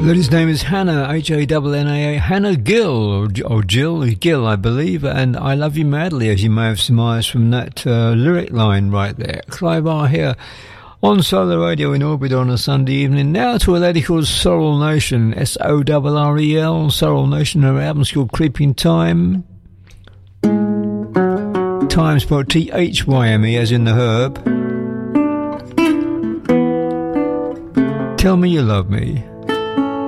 Lady's name is Hannah, H-A-N-N-A, Hannah Gill, or Jill Gill, I believe, and I Love You Madly, as you may have surmised from that lyric line right there. Clive R here on Solar Radio in orbit on a Sunday evening. Now to a lady called Sorrel Nation, S-O-R-R-E-L, Sorrel Nation. Her album's called Creeping Time. Time spelled T-H-Y-M-E, as in the herb. Tell Me You Love Me.